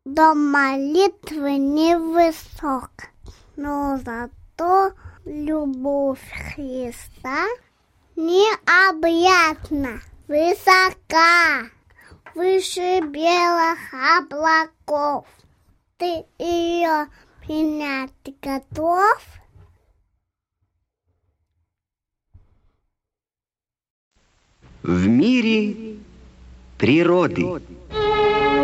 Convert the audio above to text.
до молитвы невысок, но зато любовь Христа необъятна, высока, выше белых облаков. Ты ее принять готов? В мире природы.